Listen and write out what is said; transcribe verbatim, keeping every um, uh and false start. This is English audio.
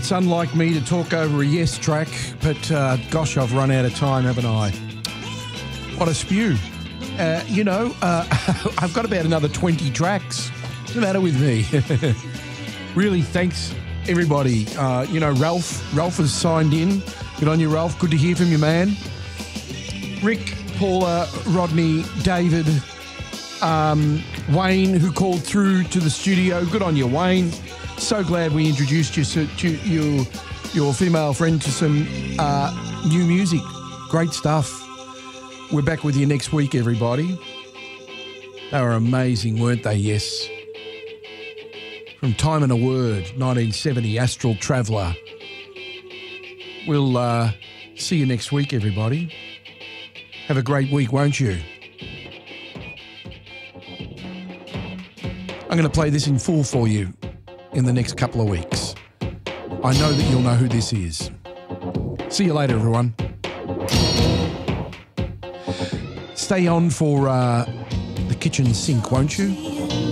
It's unlike me to talk over a Yes track, but uh, gosh, I've run out of time, haven't I? What a spew. Uh, you know, uh, I've got about another twenty tracks. What's the matter with me? Really, thanks, everybody. Uh, you know, Ralph, Ralph has signed in. Good on you, Ralph. Good to hear from you, man. Rick, Paula, Rodney, David, um, Wayne, who called through to the studio. Good on you, Wayne. So glad we introduced you to, to you, your female friend to some uh, new music. Great stuff. We're back with you next week, everybody. They were amazing, weren't they? Yes. From Time and a Word, nineteen seventy, Astral Traveller. We'll uh, see you next week, everybody. Have a great week, won't you? I'm going to play this in full for you in the next couple of weeks. I know that you'll know who this is. See you later, everyone. Stay on for uh, the kitchen sink, won't you?